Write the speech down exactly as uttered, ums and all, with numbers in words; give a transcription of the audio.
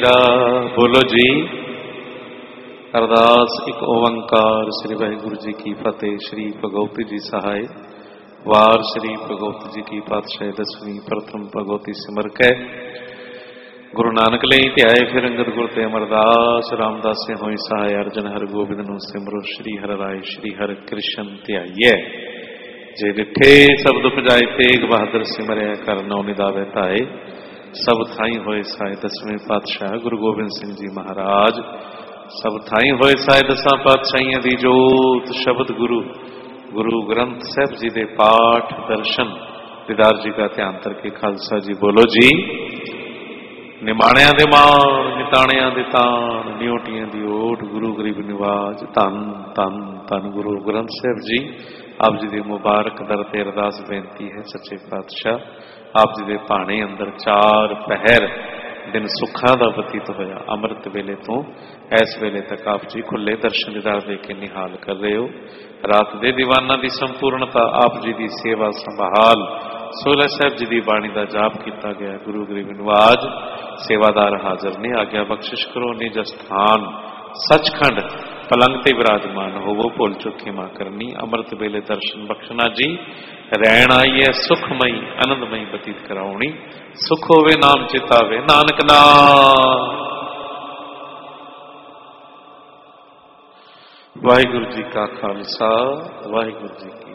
बोलो जी। अरदास एक ओंकार श्री वाहिगुरु जी की फतेह। श्री भगवती जी सहाय। वार श्री भगवती जी की पातशाह दसवीं प्रथम भगवती सिमर कै। गुरु नानक ले ध्याए फिर अंगद गुर ते अमरदास। रामदास से होई सहाय अर्जन हर गोबिंद नु सिमरो। श्री हर राय श्री हर कृष्ण ध्याइए। जे डिठे सब दुख जाए तेग बहादुर सिमरिया कर नौ निदावे ताए। सब थाई होए साए दसवें पातशाह गुरु गोबिंद सिंह जी महाराज। सब थाई होए साए दसा पातशाहियां दी जोत। शब्द गुरु गुरु ग्रंथ साहब जी दे पाठ दर्शन दीदार जी का ध्यान करके खालसा जी बोलो जी। निमाणिया दे मान निताणिया दे तान न्योटियां दी ओट गुरु गरीब निवाज। धन धन धन गुरु ग्रंथ साहब जी। आप जी दी मुबारक दर ते अरदास बेनती है सच्चे पातशाह आप जी दे भाणे अंदर चार पहर दिन सुखा का बतीत होया। अमृत वेले तो इस वेले तक आप जी खुले दर्शन दीदार दे के निहाल कर रहे हो। रात दे दीवाना की संपूर्णता आप जी की सेवा संभाल सोलह साहब जी की बाणी का जाप किया गया। गुरु गरीब निवाज सेवादार हाजिर ने आग्या बख्शिश करो। निज स्थान सचखंड पलंग ते विराजमान होवो। भुल चुकी मां करनी अमृत वेले दर्शन बख्शना जी। रैन आई है सुखमई आनंदमई बतीत कराउणी। सुख होवे नाम चितावे नानक नाम। वाहिगुरु जी का खालसा वाहिगुरु जी की